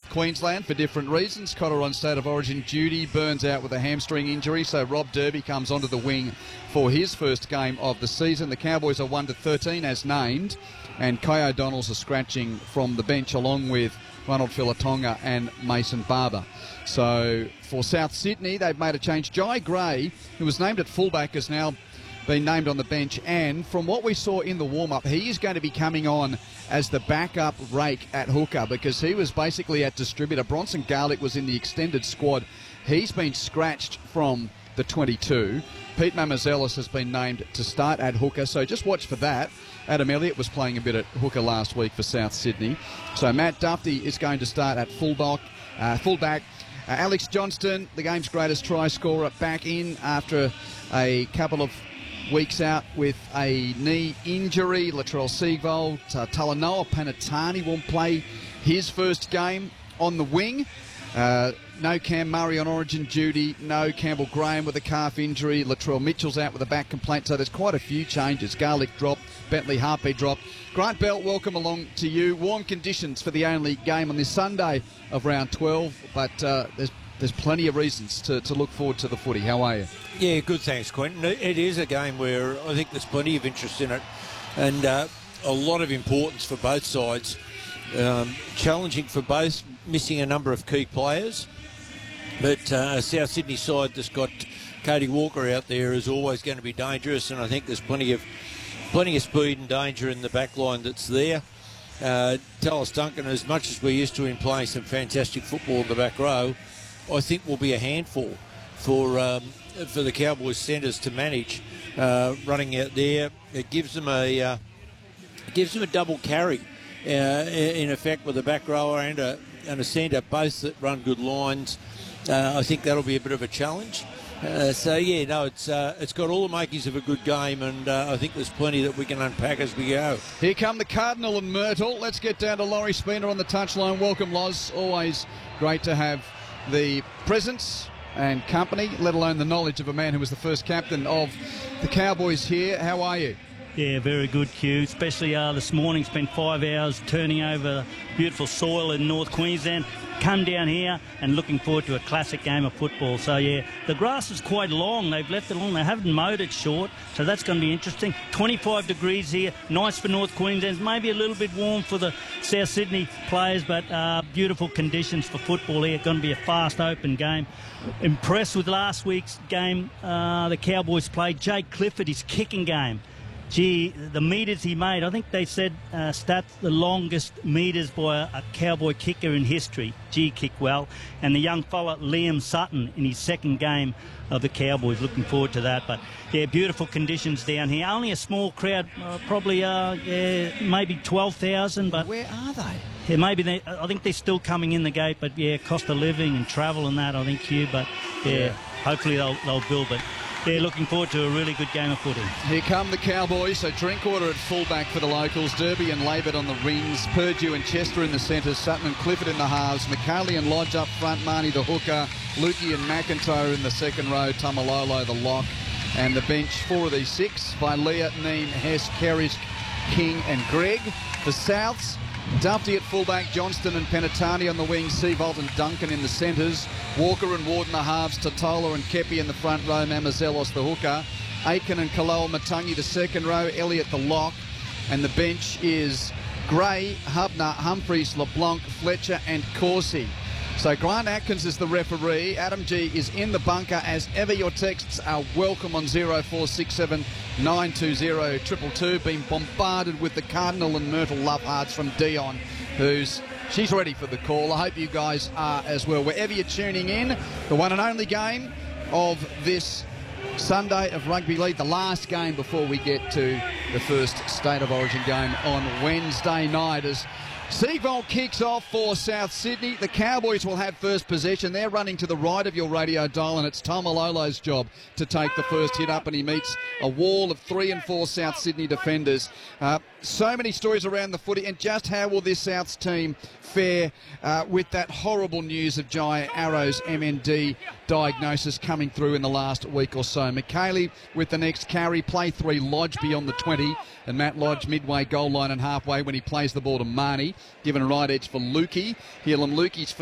Queensland for different reasons. Cotter on State of Origin duty, Burns out with a hamstring injury, so Rob Derby comes onto the wing for his first game of the season. The Cowboys are 1-13 as named, and Kai O'Donnell's are scratching from the bench along with Ronald Filatonga and Mason Barber. So for South Sydney, they've made a change. Jai Gray, who was named at fullback, has now been named on the bench, and from what we saw in the warm-up, he is going to be coming on as the backup rake at hooker because he was basically at distributor. Bronson Garlick was in the extended squad. He's been scratched from the 22. Pete Mamazelis has been named to start at hooker, so just watch for that. Adam Elliott was playing a bit at hooker last week for South Sydney. So Matt Duffy is going to start at fullback. Alex Johnston, the game's greatest try scorer, back in after a couple of weeks out with a knee injury. Latrell Seagold, Talanoa Panatani won't play his first game on the wing. No Cam Murray on Origin duty. No Campbell Graham with a calf injury. Latrell Mitchell's out with a back complaint. So there's quite a few changes. Garlick dropped. Bentley Harpy dropped. Grant Belt, welcome along to you. Warm conditions for the only game on this Sunday of round 12, but there's plenty of reasons to look forward to the footy. How are you? Yeah, good, thanks, Quentin. It is a game where I think there's plenty of interest in it and a lot of importance for both sides. Challenging for both, missing a number of key players. But South Sydney side that's got Cody Walker out there is always going to be dangerous, and I think there's plenty of speed and danger in the back line that's there. Tallis Duncan, as much as we're used to him playing some fantastic football in the back row, I think will be a handful for the Cowboys centres to manage running out there. It gives them a double carry in effect with a back rower and a centre, both that run good lines. I think that'll be a bit of a challenge. It's got all the makings of a good game, and I think there's plenty that we can unpack as we go. Here come the Cardinal and Myrtle. Let's get down to Laurie Spina on the touchline. Welcome, Loz. Always great to have the presence and company, let alone the knowledge of a man who was the first captain of the Cowboys here. How are you? Yeah, very good, Q. Especially this morning, spent 5 hours turning over beautiful soil in North Queensland. Come down here and looking forward to a classic game of football. So, yeah, the grass is quite long. They've left it long. They haven't mowed it short, so that's going to be interesting. 25 degrees here. Nice for North Queensland. Maybe a little bit warm for the South Sydney players, but beautiful conditions for football here. Going to be a fast, open game. Impressed with last week's game. The Cowboys played Jake Clifford, his kicking game. Gee, the metres he made, I think they said stats the longest metres by a Cowboy kicker in history. Gee, kick well. And the young fella Liam Sutton in his second game of the Cowboys. Looking forward to that. But, yeah, beautiful conditions down here. Only a small crowd, probably maybe 12,000. But where are they? Yeah, maybe I think they're still coming in the gate. But, yeah, cost of living and travel and that, I think, Hugh. But, yeah. Hopefully they'll build it. Yeah, looking forward to a really good game of footy. Here come the Cowboys. So Drinkwater at fullback for the locals. Derby and Labert on the rings. Purdue and Chester in the centres. Sutton and Clifford in the halves. McCarley and Lodge up front. Marnie the hooker. Lukey and McIntyre in the second row. Tamalolo the lock. And the bench, 4 of these 6 by Leah, Neem, Hess, Kerrish, King and Gregg. The Souths, Duffy at fullback, Johnston and Penatani on the wings, Seavolt and Duncan in the centres, Walker and Ward in the halves, Totola and Kepi in the front row, Mamazelos the hooker, Aiken and Kaloa Matangi the second row, Elliott the lock, and the bench is Gray, Hubner, Humphreys, LeBlanc, Fletcher and Corsi. So Grant Atkins is the referee. Adam G is in the bunker. As ever, your texts are welcome on 0467 920 222. Been bombarded with the Cardinal and Myrtle love hearts from Dion, she's ready for the call. I hope you guys are as well. Wherever you're tuning in, the one and only game of this Sunday of Rugby League, the last game before we get to the first State of Origin game on Wednesday night as Seagold kicks off for South Sydney. The Cowboys will have first possession. They're running to the right of your radio dial, and it's Tamalolo's job to take the first hit up, and he meets a wall of 3 and 4 South Sydney defenders. So many stories around the footy, and just how will this Souths team fare with that horrible news of Jai Arrow's MND diagnosis coming through in the last week or so. McKaylee with the next carry, play 3 Lodge beyond the 20, and Matt Lodge midway goal line and halfway when he plays the ball to Marnie, given a right edge for Lukey. Lukey's